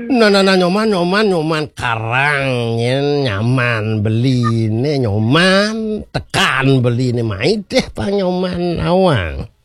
Nah, nyoman karang nyaman beli ne nyoman tekan beli ne mai deh pa nyoman awang.